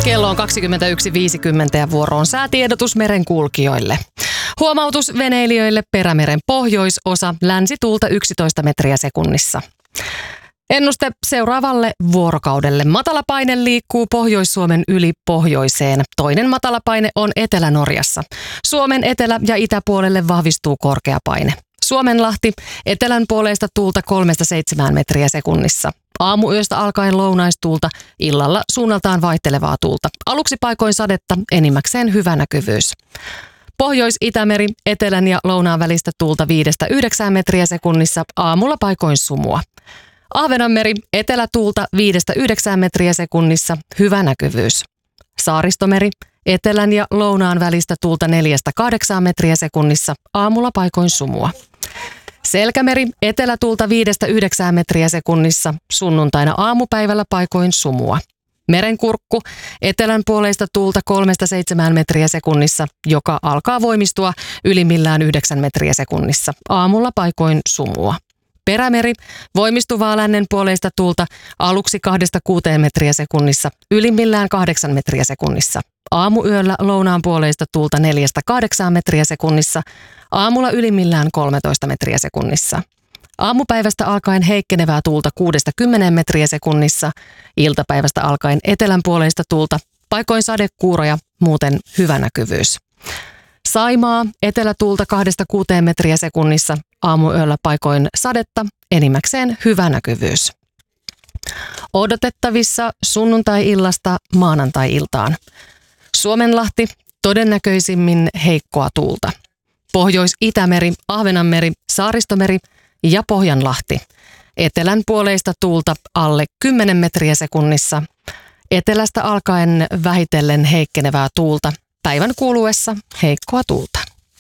Kello on 21.50 ja vuoro on säätiedotus merenkulkijoille. Huomautus veneilijöille Perämeren pohjoisosa, länsituulta 11 metriä sekunnissa. Ennuste seuraavalle vuorokaudelle. Matalapaine liikkuu Pohjois-Suomen yli pohjoiseen. Toinen matalapaine on Etelä-Norjassa. Suomen etelä- ja itäpuolelle vahvistuu korkeapaine. Suomenlahti, etelän puoleista tuulta 3-7 metriä sekunnissa. Aamuyöstä alkaen lounaistuulta, illalla suunnaltaan vaihtelevaa tuulta. Aluksi paikoin sadetta, enimmäkseen hyvä näkyvyys. Pohjois-Itämeri, etelän ja lounaan välistä tuulta 5-9 metriä sekunnissa, aamulla paikoin sumua. Ahvenanmeri, etelätuulta 5-9 metriä sekunnissa, hyvä näkyvyys. Saaristomeri, etelän ja lounaan välistä tuulta 4-8 metriä sekunnissa, aamulla paikoin sumua. Selkämeri, etelätuulta 5-9 metriä sekunnissa, sunnuntaina aamupäivällä paikoin sumua. Merenkurkku, etelän puoleista tuulta 3-7 metriä sekunnissa, joka alkaa voimistua ylimmillään 9 metriä sekunnissa, aamulla paikoin sumua. Perämeri, voimistuvaa lännen puoleista tuulta aluksi 2-6 metriä sekunnissa, ylimmillään 8 metriä sekunnissa. Aamuyöllä lounaan puoleista tuulta 4-8 metriä sekunnissa, aamulla ylimmillään 13 metriä sekunnissa. Aamupäivästä alkaen heikkenevää tuulta 6-10 metriä sekunnissa, iltapäivästä alkaen etelän puoleista tuulta, paikoin sadekuuroja, muuten hyvä näkyvyys. Saimaa, etelätuulta 2-6 metriä sekunnissa, aamuyöllä paikoin sadetta, enimmäkseen hyvä näkyvyys. Odotettavissa sunnuntai-illasta maanantai-iltaan. Suomenlahti, todennäköisimmin heikkoa tuulta. Pohjois-Itämeri, Ahvenanmeri, Saaristomeri ja Pohjanlahti. Etelän puoleista tuulta alle 10 metriä sekunnissa. Etelästä alkaen vähitellen heikkenevää tuulta. Päivän kuluessa heikkoa tuulta.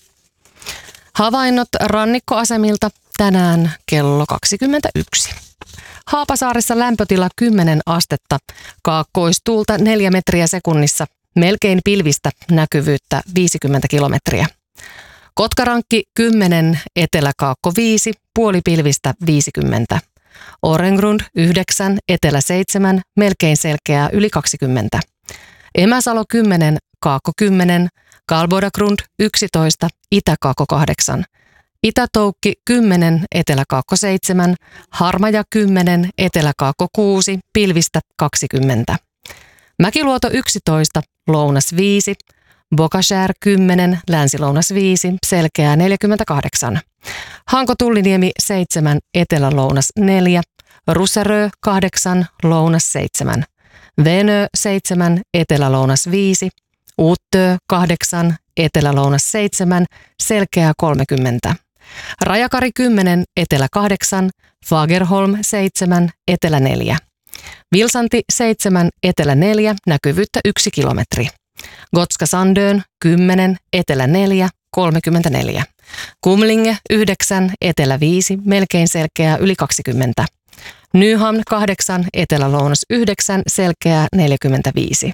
Havainnot rannikkoasemilta tänään kello 21. Haapasaaressa lämpötila 10 astetta, kaakkoistuulta 4 metriä sekunnissa, melkein pilvistä, näkyvyyttä 50 kilometriä. Kotkarankki 10, eteläkaakko 5, puolipilvistä 50. Orengrund 9, etelä 7, melkein selkeää yli 20. Emäsalo 10, kaakko 10, Kalbodagrund 11, itäkaakko 8. Itätoukki 10, eteläkaakko 7, Harmaja 10, eteläkaakko 6, pilvistä 20. Mäkiluoto 11, lounas 5, Bokashär 10, länsilounas 5, selkeää 48. Hanko-Tulliniemi 7, etelälounas 4, Russerö 8, lounas 7. Venö 7, etelälounas 5, Uttö 8, etelälounas 7, selkeää 30. Rajakari 10, etelä 8, Fagerholm 7, etelä 4. Vilsanti 7, etelä 4, näkyvyyttä 1 kilometri. Gotska Sandön 10, etelä 4, 34. Kumlinge 9, etelä 5, melkein selkeää yli 20. Nyhamn 8, etelälounas 9, selkeää 45.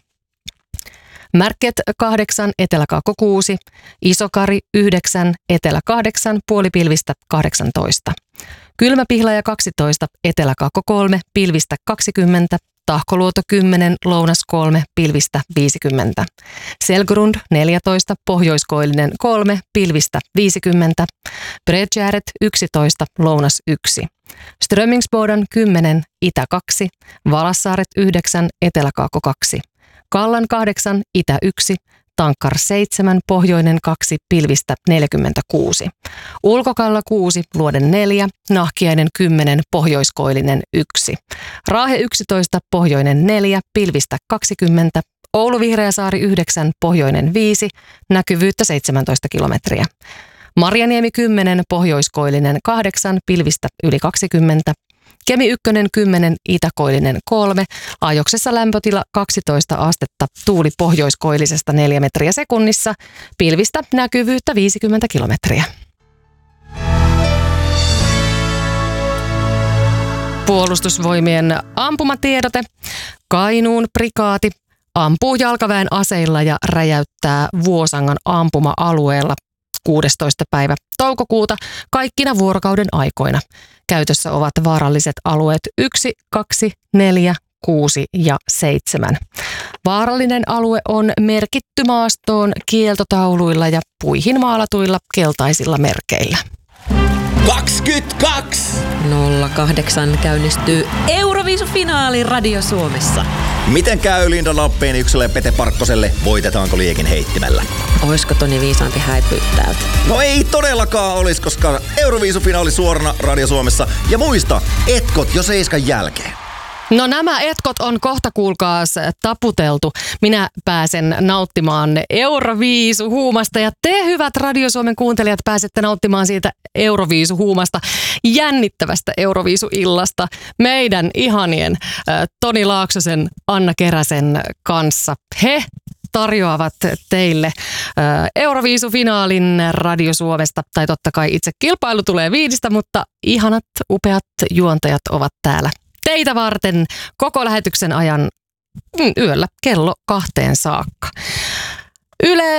Märket 8, eteläkaakko 6, Isokari 9, etelä 8, puolipilvistä 18. Kylmäpihlaja 12, eteläkaakko 3, pilvistä 20, Tahkoluoto 10, lounas 3, pilvistä 50. Selgrund 14, pohjoiskoillinen 3, pilvistä 50. Bredgäret 11, lounas 1. Strömingsbodan 10, itä 2, Valassaaret 9, eteläkaakko 2. Kallan 8, itä 1, Tankkar 7, pohjoinen 2, pilvistä 46. Ulkokalla 6, Luoden 4, Nahkiainen 10, pohjoiskoillinen 1. Raahe 11, pohjoinen 4, pilvistä 20. Oulu Vihreäsaari 9, pohjoinen 5, näkyvyyttä 17 kilometriä. Marjaniemi 10, pohjoiskoillinen 8, pilvistä yli 20. Kemi 1, 10, itäkoillinen 3, ajoksessa lämpötila 12 astetta, tuuli pohjoiskoillisesta 4 metriä sekunnissa, pilvistä näkyvyyttä 50 kilometriä. Puolustusvoimien ampumatiedote. Kainuun prikaati ampuu jalkaväen aseilla ja räjäyttää Vuosangan ampuma-alueella 16. päivä toukokuuta kaikkina vuorokauden aikoina. Käytössä ovat vaaralliset alueet 1, 2, 4, 6 ja 7. Vaarallinen alue on merkitty maastoon kieltotauluilla ja puihin maalatuilla keltaisilla merkeillä. 22! 08 käynnistyy Euroviisufinaali Radio Suomessa. Miten käy Linda Lappeniukselle ja Pete Parkkoselle? Voitetaanko liekin heittimellä? Oisko Toni Viisaanti häipyttäältä? No ei todellakaan olisi, koska Euroviisufinaali suorana Radio Suomessa. Ja muista, etkot jo 7 jälkeen. No nämä etkot on kohta kuulkaas taputeltu. Minä pääsen nauttimaan Euroviisuhuumasta ja te hyvät Radio Suomen kuuntelijat pääsette nauttimaan siitä Euroviisuhuumasta jännittävästä Euroviisuillasta meidän ihanien Toni Laaksosen, Anna Keräsen kanssa. He tarjoavat teille Euroviisufinaalin Radio Suomesta, tai totta kai itse kilpailu tulee 5, mutta ihanat, upeat juontajat ovat täällä teitä varten koko lähetyksen ajan yöllä kello 2 saakka. Yle